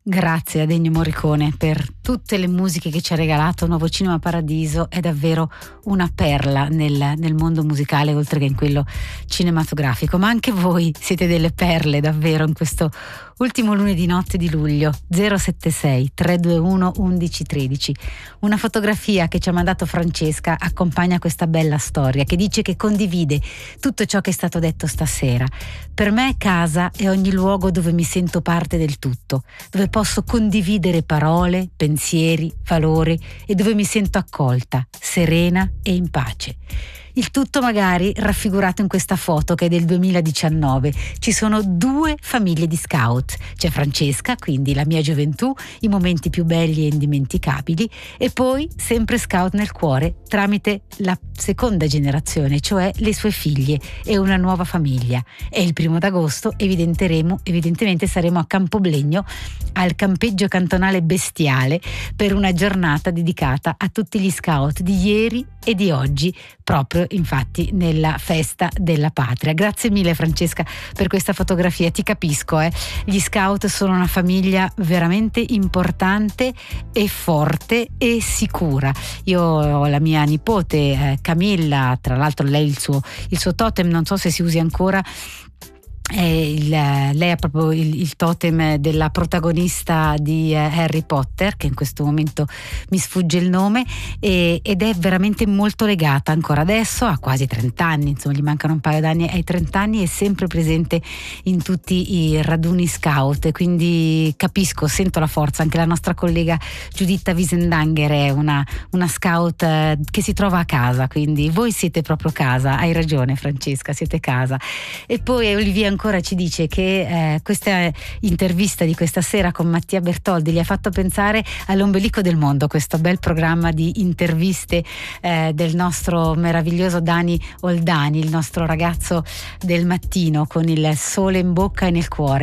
Grazie a Ennio Morricone per tutte le musiche che ci ha regalato. Nuovo Cinema Paradiso è davvero una perla nel mondo musicale, oltre che in quello cinematografico. Ma anche voi siete delle perle davvero in questo ultimo lunedì notte di luglio. 076 321 1113. Una fotografia che ci ha mandato Francesca accompagna questa bella storia, che dice che condivide tutto ciò che è stato detto stasera. Per me casa è ogni luogo dove mi sento parte del tutto, dove posso condividere parole, pensieri, valori e dove mi sento accolta, serena e in pace. Il tutto magari raffigurato in questa foto che è del 2019. Ci sono 2 famiglie di scout. C'è Francesca, quindi la mia gioventù, i momenti più belli e indimenticabili, e poi sempre scout nel cuore tramite la seconda generazione, cioè le sue figlie e una nuova famiglia. E il 1° d'agosto evidentemente saremo a Campoblegno al campeggio cantonale Bestiale per una giornata dedicata a tutti gli scout di ieri e di oggi, proprio infatti nella festa della patria. Grazie mille Francesca per questa fotografia, ti capisco, gli scout sono una famiglia veramente importante e forte e sicura. Io ho la mia nipote Camilla, tra l'altro lei il suo totem, non so se si usi ancora, lei ha proprio il totem della protagonista di Harry Potter, che in questo momento mi sfugge il nome, ed è veramente molto legata ancora adesso, ha quasi 30 anni, insomma gli mancano un paio d'anni ai 30 anni, è sempre presente in tutti i raduni scout, quindi capisco, sento la forza. Anche la nostra collega Giuditta Wiesendanger è una scout che si trova a casa, quindi voi siete proprio casa. Hai ragione Francesca, siete casa. E poi Olivia ancora ci dice che questa intervista di questa sera con Mattia Bertoldi gli ha fatto pensare all'Ombelico del Mondo, questo bel programma di interviste del nostro meraviglioso Dani Oldani, il nostro ragazzo del mattino con il sole in bocca e nel cuore.